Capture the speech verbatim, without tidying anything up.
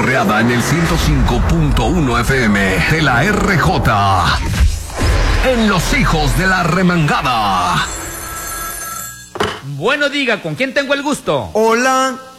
Porreada en el ciento cinco punto uno F M de la R J. En Los Hijos de la Remangada. Bueno, diga, ¿con quién tengo el gusto? Hola.